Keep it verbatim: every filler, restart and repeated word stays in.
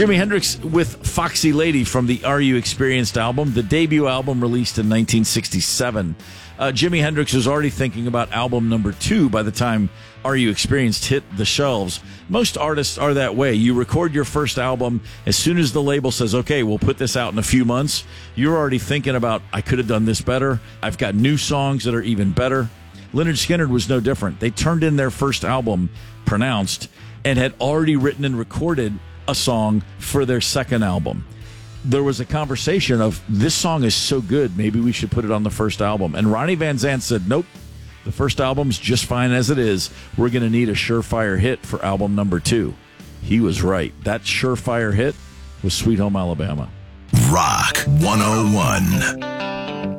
Jimi Hendrix with Foxy Lady from the Are You Experienced album, the debut album released in nineteen sixty-seven. Uh, Jimi Hendrix was already thinking about album number two by the time Are You Experienced hit the shelves. Most artists are that way. You record your first album, as soon as the label says, okay, we'll put this out in a few months, you're already thinking about, I could have done this better. I've got new songs that are even better. Lynyrd Skynyrd was no different. They turned in their first album, Pronounced, and had already written and recorded a song for their second album. There was a conversation of, this song is so good, maybe we should put it on the first album. And Ronnie Van Zant said, nope, the first album's just fine as it is. We're going to need a surefire hit for album number two. He was right. That surefire hit was Sweet Home Alabama. Rock one oh one.